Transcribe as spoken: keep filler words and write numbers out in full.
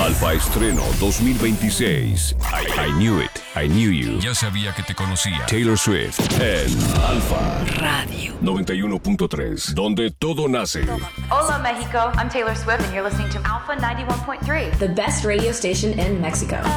Alfa Estreno dos mil veintiséis. I, I Knew It, I Knew You. Ya sabía que te conocía. Taylor Swift en Alfa Radio noventa y uno punto tres, donde todo nace. Hola, Mexico. I'm Taylor Swift, and you're listening to Alpha ninety-one point three. The best radio station in Mexico.